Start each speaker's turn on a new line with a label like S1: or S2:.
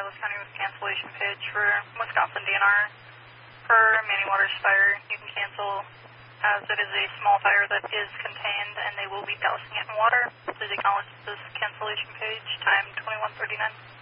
S1: Dallas County with cancellation page for Wisconsin DNR. For Manny Waters fire, you can cancel as it is a small fire that is contained and they will be dousing it in water. Please acknowledge this cancellation page, time 21:39.